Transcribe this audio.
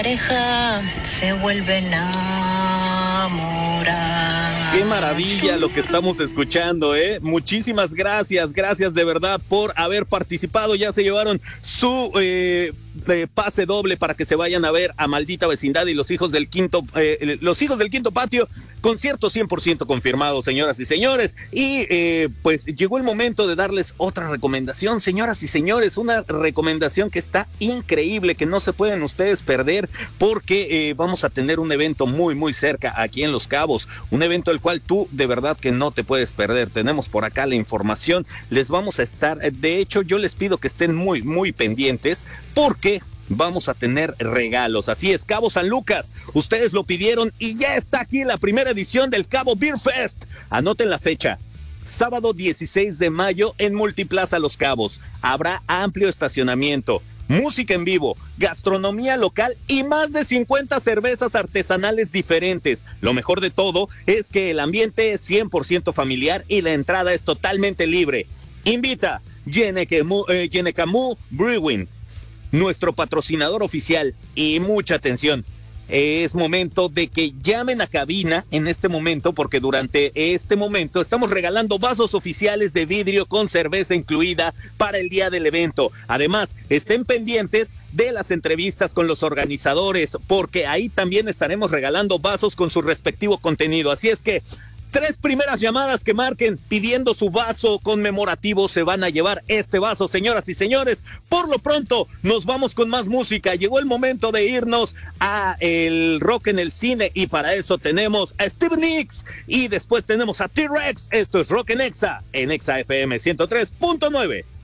Pareja se vuelve a enamorar. Qué maravilla lo que estamos escuchando, ¿eh? Muchísimas gracias de verdad por haber participado. Ya se llevaron su pase doble para que se vayan a ver a Maldita Vecindad y los hijos del quinto patio. Concierto 100% confirmado, señoras y señores. Y pues llegó el momento de darles otra recomendación, señoras y señores. Una recomendación que está increíble, que no se pueden ustedes perder, porque vamos a tener un evento muy, muy cerca aquí en Los Cabos. Un evento el cual tú de verdad que no te puedes perder. Tenemos por acá la información. Les vamos a estar, de hecho, yo les pido que estén muy, muy pendientes, porque vamos a tener regalos. Así es, Cabo San Lucas, ustedes lo pidieron y ya está aquí la primera edición del Cabo Beer Fest. Anoten la fecha: sábado 16 de mayo en Multiplaza Los Cabos. Habrá amplio estacionamiento, música en vivo, gastronomía local y más de 50 cervezas artesanales diferentes. Lo mejor de todo es que el ambiente es 100% familiar y la entrada es totalmente libre. Invita Yenekamu Brewing, nuestro patrocinador oficial. Y mucha atención, es momento de que llamen a cabina en este momento, porque durante este momento estamos regalando vasos oficiales de vidrio con cerveza incluida para el día del evento. Además, estén pendientes de las entrevistas con los organizadores, porque ahí también estaremos regalando vasos con su respectivo contenido. Así es que 3 primeras llamadas que marquen pidiendo su vaso conmemorativo se van a llevar este vaso, señoras y señores. Por lo pronto, nos vamos con más música. Llegó el momento de irnos a el rock en el cine, y para eso tenemos a Stevie Nicks y después tenemos a T-Rex. Esto es Rock en Exa FM 103.9.